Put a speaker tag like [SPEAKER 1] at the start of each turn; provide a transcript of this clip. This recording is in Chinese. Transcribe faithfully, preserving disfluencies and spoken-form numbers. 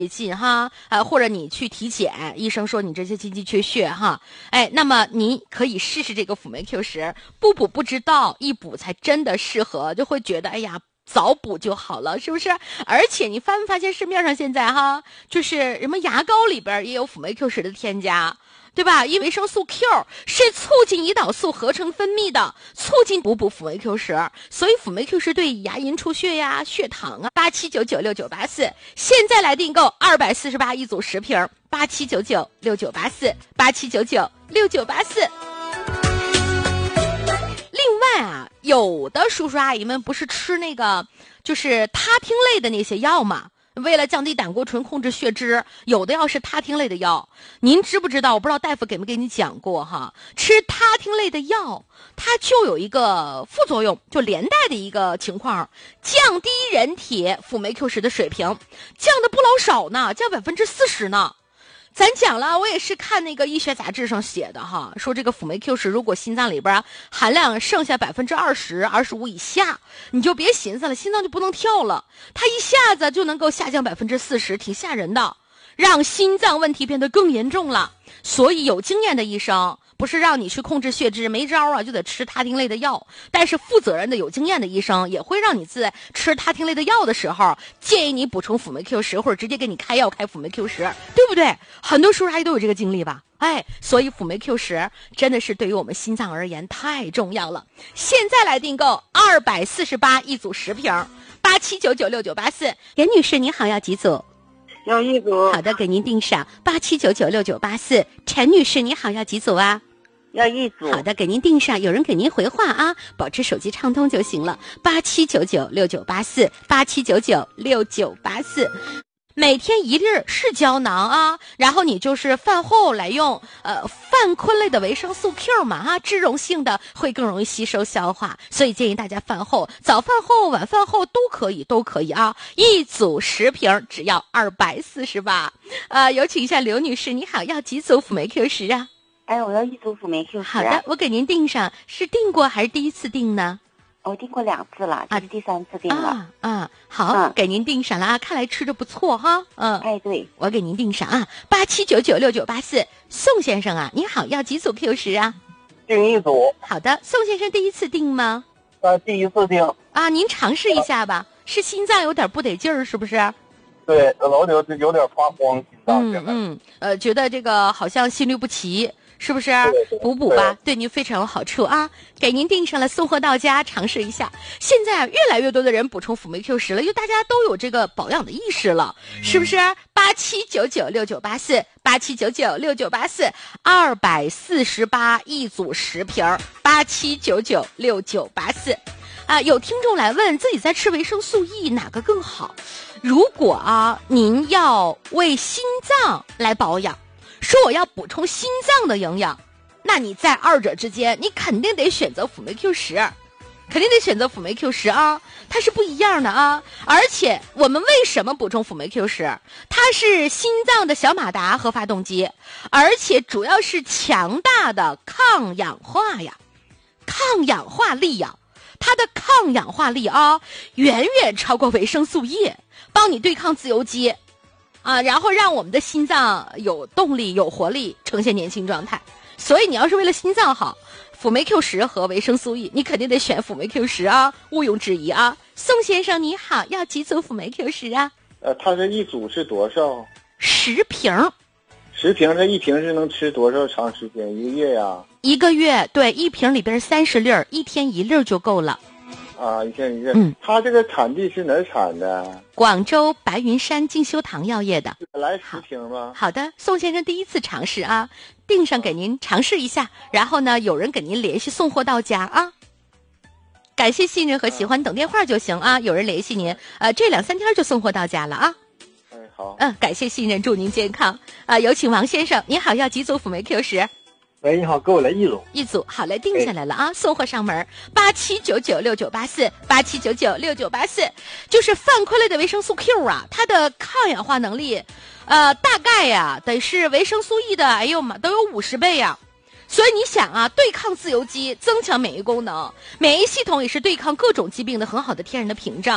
[SPEAKER 1] 进哈，呃，或者你去体检，医生说你这些经济缺血哈，哎，那么你可以试试这个辅酶 Q 十，不补不知道，一补才真的适合，就会觉得哎呀，早补就好了，是不是？而且你发没发现市面上现在哈，就是什么牙膏里边也有辅酶 Q 十的添加。对吧？因为维生素 Q 是促进胰岛素合成分泌的，促进补补辅酶 Q 十，所以辅酶 Q 十对牙龈出血呀、血糖啊，八七九九六九八四，现在来订购二百四十八一组十瓶，八七九九六九八四，八七九九六九八四。另外啊，有的叔叔阿姨们不是吃那个就是他汀类的那些药吗？为了降低胆固醇控制血脂，有的药是他汀类的药，您知不知道？我不知道大夫给没给你讲过哈，吃他汀类的药它就有一个副作用，就连带的一个情况，降低人体辅酶 Q 十的水平，降的不老少呢，降百分之四十呢。咱讲了，我也是看那个医学杂志上写的哈，说这个辅酶 Q 十如果心脏里边含量剩下百分之二十、二十五以下，你就别寻思了，心脏就不能跳了，它一下子就能够下降百分之四十，挺吓人的，让心脏问题变得更严重了。所以有经验的医生不是让你去控制血脂，没招啊，就得吃他汀类的药。但是负责任的有经验的医生也会让你在吃他汀类的药的时候，建议你补充辅酶 Q 十，或者直接给你开药开辅酶 Q 十，对不对？很多叔叔阿姨都有这个经历吧？哎，所以辅酶 Q 十真的是对于我们心脏而言太重要了。现在来订购二百四十八一组十瓶，八七九九六九八四。严女士你好，要几组？
[SPEAKER 2] 要一组。
[SPEAKER 1] 好的，给您订上八七九九六九八四。陈女士你好，要几组啊？
[SPEAKER 2] 要一组。
[SPEAKER 1] 好的，给您订上，有人给您回话啊，保持手机畅通就行了。八七九九六九八四，八七九九六九八四。每天一粒是胶囊啊，然后你就是饭后来用，呃，泛醌类的维生素 Q 嘛，哈，脂溶性的会更容易吸收消化，所以建议大家饭后、早饭后、晚饭后都可以，都可以啊。一组十瓶只要二百四十八。呃，有请一下刘女士，你好，要几组辅酶 Q 十啊？
[SPEAKER 2] 哎，我要一组辅酶 Q 十。
[SPEAKER 1] 好的，我给您订上，是订过还是第一次订呢？
[SPEAKER 2] 我订过两次了，这是第三次订了。
[SPEAKER 1] 啊啊，好，
[SPEAKER 2] 嗯、
[SPEAKER 1] 给您订上了啊！看来吃的不错哈。嗯，
[SPEAKER 2] 哎，对，
[SPEAKER 1] 我给您订上啊，八七九九六九八四。宋先生啊，你好，要几组 Q 十啊？
[SPEAKER 3] 订一组。
[SPEAKER 1] 好的，宋先生第一次订吗？
[SPEAKER 3] 呃，第一次订。
[SPEAKER 1] 啊，您尝试一下吧。是心脏有点不得劲儿，是不是？
[SPEAKER 3] 对，老有有点发慌，心脏。
[SPEAKER 1] 嗯嗯，呃，觉得这个好像心律不齐。是不是补补吧，对您非常有好处啊！给您订上了，送货到家，尝试一下。现在越来越多的人补充辅酶 Q 十了，因为大家都有这个保养的意识了，是不是？八七九九六九八四，八七九九六九八四，二百四十八一组十瓶，八七九九六九八四。啊，有听众来问自己在吃维生素 E 哪个更好？如果啊，您要为心脏来保养。说我要补充心脏的营养，那你在二者之间，你肯定得选择辅酶 Q 十，肯定得选择辅酶 Q 十啊，它是不一样的啊。而且我们为什么补充辅酶 Q 十？它是心脏的小马达和发动机，而且主要是强大的抗氧化呀，抗氧化力呀，它的抗氧化力啊，远远超过维生素 E， 帮你对抗自由基。啊，然后让我们的心脏有动力、有活力，呈现年轻状态。所以你要是为了心脏好，辅酶 Q 十和维生素 E， 你肯定得选辅酶 Q 十啊，毋庸置疑啊。宋先生你好，要几组辅酶 Q 十啊？
[SPEAKER 3] 呃，它这一组是多少？
[SPEAKER 1] 十瓶。
[SPEAKER 3] 十瓶，它一瓶是能吃多少长时间？一个月呀？
[SPEAKER 1] 一个月，对，一瓶里边三十粒儿，一天一粒儿就够了。
[SPEAKER 3] 啊，一天一日。
[SPEAKER 1] 嗯，
[SPEAKER 3] 它这个产地是哪儿产的？
[SPEAKER 1] 广州白云山静修堂药业的。
[SPEAKER 3] 来十瓶吗？
[SPEAKER 1] 好的，宋先生第一次尝试啊，订上给您尝试一下，然后呢，有人给您联系送货到家啊。感谢信任和喜欢，等电话就行啊，有人联系您，呃，这两三天就送货到家了啊。
[SPEAKER 3] 哎，好。
[SPEAKER 1] 嗯，感谢信任，祝您健康啊、呃！有请王先生，你好，要几组辅酶 Q 十？
[SPEAKER 3] 喂，你好，给我来一组。
[SPEAKER 1] 一组，好嘞，定下来了啊，哎、送货上门，八七九九六九八四，八七九九六九八四，就是泛醌类的维生素 Q 啊，它的抗氧化能力，呃，大概呀、啊、得是维生素 E 的，哎呦妈，都有五十倍呀、啊。所以你想啊，对抗自由基，增强免疫功能，免疫系统也是对抗各种疾病的很好的天然的屏障。